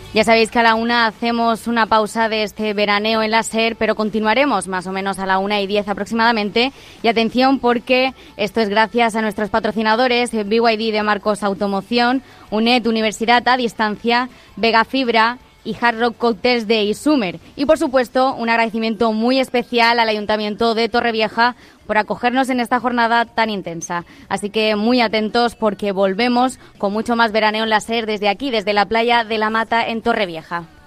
Ya sabéis que a la 1 hacemos una pausa de este veraneo en la SER, pero continuaremos más o menos a la 1:10 aproximadamente. Y atención, porque esto es gracias a nuestros patrocinadores, BYD de Marcos Automoción, UNED Universidad a Distancia, Vega Fibra y Hard Rock Cocktails de Isumer. Y por supuesto, un agradecimiento muy especial al Ayuntamiento de Torrevieja por acogernos en esta jornada tan intensa. Así que muy atentos, porque volvemos con mucho más veraneo en la SER desde aquí, desde la playa de La Mata en Torrevieja.